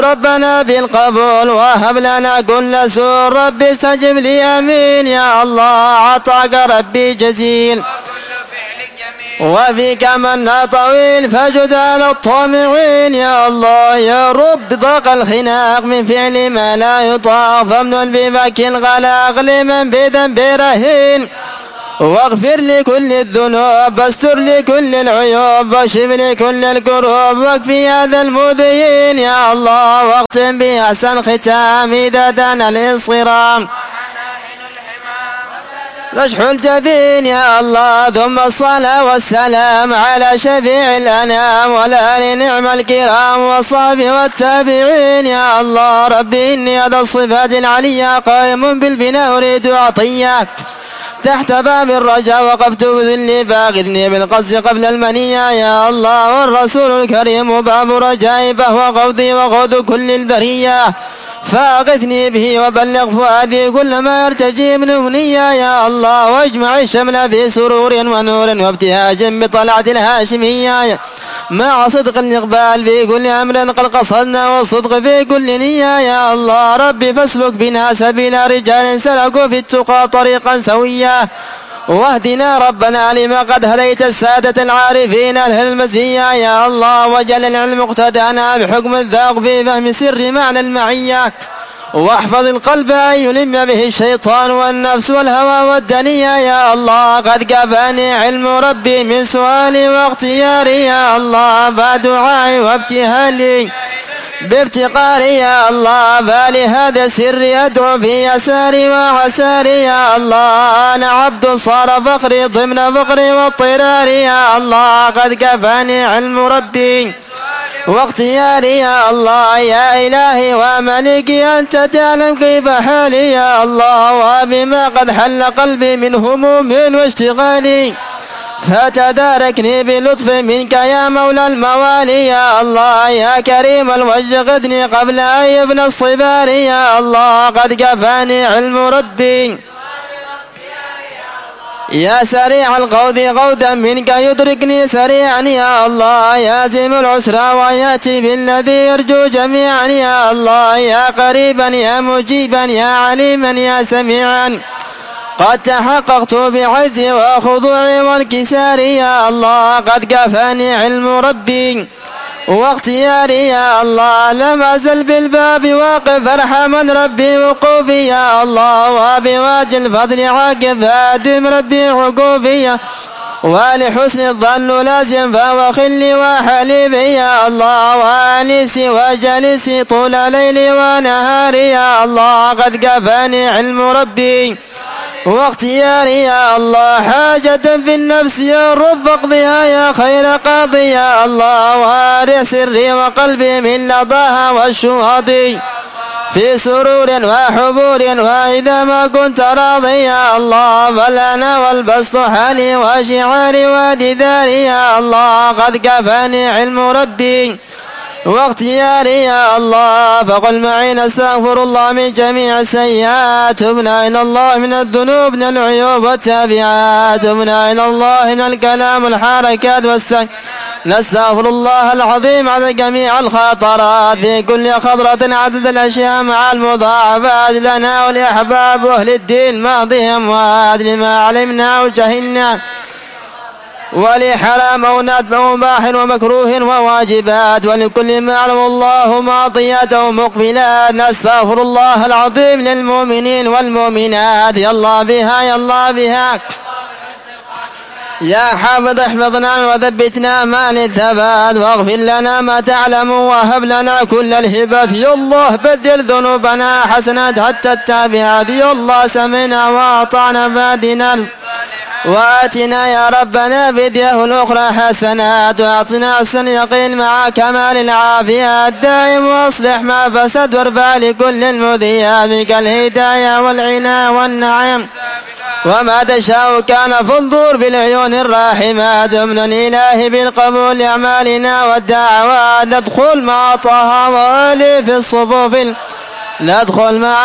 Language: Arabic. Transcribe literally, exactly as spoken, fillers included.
ربنا بالقبول وهب لنا كل سور. ربي استجب لي امين يا الله. عطاك ربي جزيل وفيك منا طويل فجد على الطامعين يا الله. يا رب ضاق الخناق من فعل ما لا يطاق فامنن بفك الغلاق لمن بذنب رهين. واغفر لكل الذنوب واستر لكل العيوب واشف لكل الكروب واكفي هذا المذيين يا الله. واختم بأحسن ختام إذا دنا الانصرام رشح الجبين يا الله. ثم الصلاة والسلام على شفيع الأنام والآل نعم الكرام والصحب والتابعين يا الله. ربي إني هذا الصفات العليا قائم بالبناء أريد أعطيك تحت باب الرجاء وقفت بذلي فاخذني بالقصد قبل المنية يا الله. والرسول الكريم باب رجائي فهو قوضي وقوض كل البرية فاغثني به وبلغ فؤادي كل ما يرتجي من أمنية يا الله. واجمع الشمل في سرور ونور وابتهاج بطلعة الهاشمية مع صدق الإقبال في كل أمر قد قصدنا والصدق في كل نية يا الله. ربي فاسلك بنا سبيل رجال سلكوا في التقى طريقا سويا واهدنا ربنا لما قد هديت السادة العارفين أهل المزية يا الله. وجل العلم اقتدانا بحكم الذوق في فهم سر معنى المعية واحفظ القلب أن يلم به الشيطان والنفس والهوى والدنيا يا الله. قد كفاني علم ربي من سؤالي واختياري يا الله فدعائي وابتهالي بافتقاري يا الله. فلهذا سري أدعو في يساري وعساري يا الله. أنا عبد صار فقري ضمن فقري واضطراري يا الله. قد كفاني علم ربي واختياري يا الله. يا إلهي وملكي أنت تعلم كيف حالي يا الله وبما قد حل قلبي من هموم واشتغالي فتداركني بلطف منك يا مولى الموالي يا الله. يا كريم الوجه غدني قبل أن يبنى الصبار يا الله. قد كفاني علم ربي يا سريع القوذ قوذا منك يدركني سريعا يا الله. يا زم العسرى وياتي بالذي يرجو جميعا يا الله. يا قريبا يا مجيبا يا عليما يا سميعا قد تحققت بعزي وخضوعي وانكساري يا الله. قد كفاني علم ربي واختياري يا الله. لم أزل بالباب واقف ارحما ربي وقوفي يا الله. وبواجه الفضل عاقب هادم ربي عقوفي ولحسن الظن لازم فهو خلي وحليبي يا الله. وانسي وجلسي طول ليلي ونهاري يا الله. قد كفاني علم ربي واختياري يا الله. حاجة في النفس يا رب اقضيها يا خير قاضي يا الله. وارع سري وقلبي من لظاها والشهاضي في سرور وحبور وإذا ما كنت راضي يا الله. فلنا والبسط حالي وشعاري ودثاري يا الله. قد كفاني علم ربي واختياري يا الله. فقل معي نستغفر الله من جميع السيئات تبنا إلى الله من الذنوب من العيوب والتابعات تبنا إلى الله من الكلام والحركات والسكن. نستغفر الله العظيم عدد جميع الخطرات في كل خضرة عدد الأشياء مع المضاعفات لنا ولأحباب أهل الدين ماضيهم وعاد لما علمنا وجهلنا ولحرام أو ندب مباح ومكروه وواجبات ولكل ما علم الله ماضيات ومقبلات. نستغفر الله العظيم للمؤمنين والمؤمنات يا الله بها يا الله بها. يا حافظ احفظنا وثبتنا ما للثبات واغفر لنا ما تعلم وهب لنا كل الهبات يا الله. بدل ذنوبنا حسنات حتى التابعات يا الله. سمعنا وأطعنا فادنا وآتنا يا ربنا فديه الأخرى حسنات وأعطنا حسن يقين مع كمال العافية الدائم واصلح ما فسد وارفع لكل المذيات بك الهداية والعناية والنعيم وما تشاء كان فانظر بالعيون الراحمات. من الإله بالقبول لأعمالنا والدعوات ندخل مع طه وآله في الصفوف ندخل مع